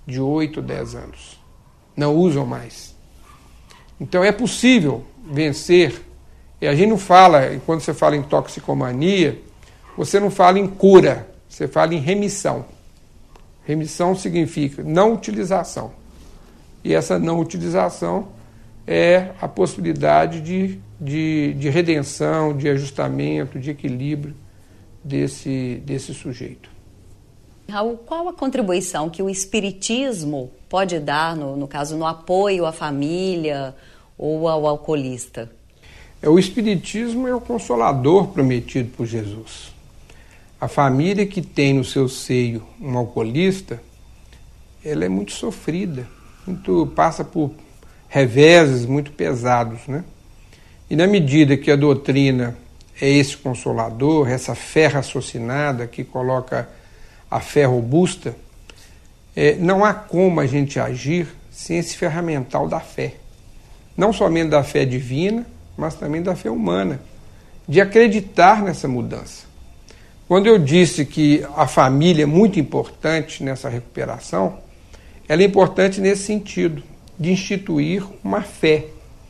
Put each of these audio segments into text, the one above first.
de 8, 10 anos. Não usam mais. Então é possível vencer. E a gente não fala, quando você fala em toxicomania, você não fala em cura, você fala em remissão. Remissão significa não utilização. E essa não utilização é a possibilidade de redenção, de ajustamento, de equilíbrio desse sujeito. Raul, qual a contribuição que o espiritismo pode dar, no caso, no apoio à família ou ao alcoolista? O espiritismo é o consolador prometido por Jesus. A família que tem no seu seio um alcoolista, ela é muito sofrida, passa por reveses muito pesados, né? E na medida que a doutrina é esse consolador, essa fé raciocinada que coloca a fé robusta, não há como a gente agir sem esse ferramental da fé. Não somente da fé divina, mas também da fé humana, de acreditar nessa mudança. Quando eu disse que a família é muito importante nessa recuperação, ela é importante nesse sentido, de instituir uma fé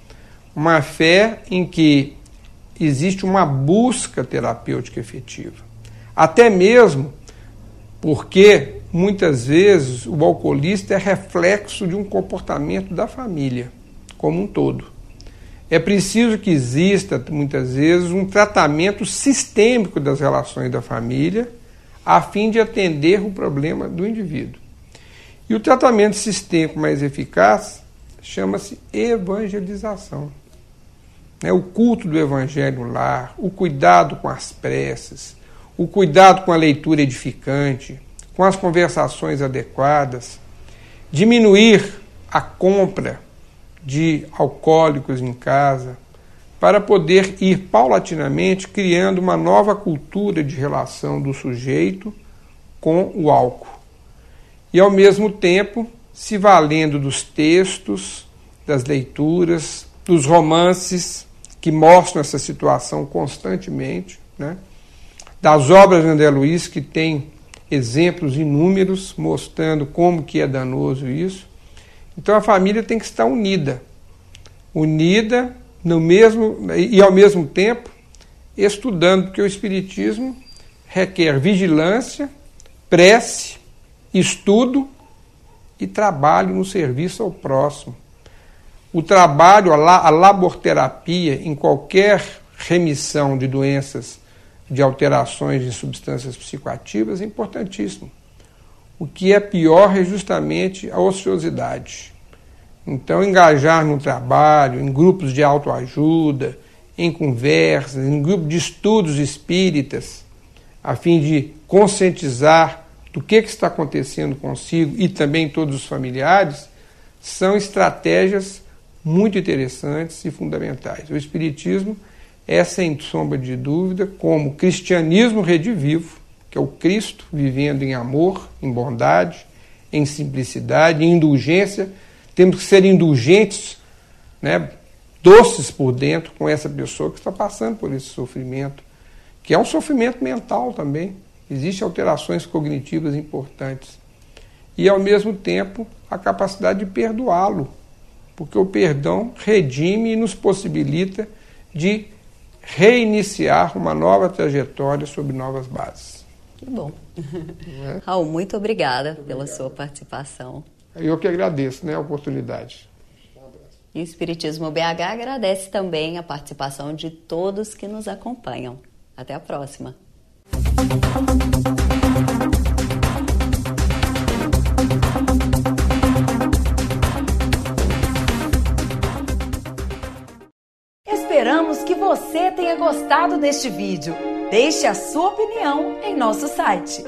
em que existe uma busca terapêutica efetiva. Até mesmo porque, muitas vezes, o alcoolista é reflexo de um comportamento da família como um todo. É preciso que exista, muitas vezes, um tratamento sistêmico das relações da família a fim de atender o problema do indivíduo. E o tratamento sistêmico mais eficaz chama-se evangelização. O culto do evangelho no lar, o cuidado com as preces, o cuidado com a leitura edificante, com as conversações adequadas, diminuir a compra de alcoólicos em casa, para poder ir paulatinamente criando uma nova cultura de relação do sujeito com o álcool. E, ao mesmo tempo, se valendo dos textos, das leituras, dos romances que mostram essa situação constantemente, né? Das obras de André Luiz, que tem exemplos inúmeros mostrando como que é danoso isso. Então a família tem que estar unida no mesmo e ao mesmo tempo estudando, porque o espiritismo requer vigilância, prece, estudo e trabalho no serviço ao próximo. O trabalho, a laborterapia em qualquer remissão de doenças, de alterações de substâncias psicoativas é importantíssimo. O que é pior é justamente a ociosidade. Então, engajar no trabalho, em grupos de autoajuda, em conversas, em grupos de estudos espíritas, a fim de conscientizar do que está acontecendo consigo e também todos os familiares, são estratégias muito interessantes e fundamentais. O espiritismo é, sem sombra de dúvida, como cristianismo redivivo, que é o Cristo vivendo em amor, em bondade, em simplicidade, em indulgência. Temos que ser indulgentes, né, doces por dentro com essa pessoa que está passando por esse sofrimento, que é um sofrimento mental também. Existem alterações cognitivas importantes. E, ao mesmo tempo, a capacidade de perdoá-lo, porque o perdão redime e nos possibilita de reiniciar uma nova trajetória sob novas bases. Que bom. Raul, muito obrigada pela sua participação. Eu que agradeço, a oportunidade. E o Espiritismo BH agradece também a participação de todos que nos acompanham. Até a próxima. Esperamos que você tenha gostado deste vídeo. Deixe a sua opinião em nosso site.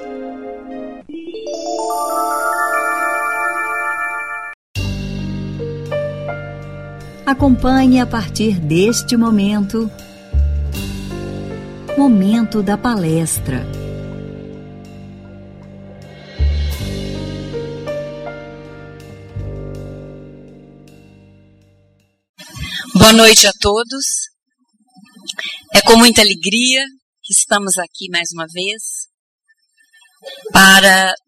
Acompanhe a partir deste momento da palestra. Boa noite a todos. É com muita alegria que estamos aqui mais uma vez para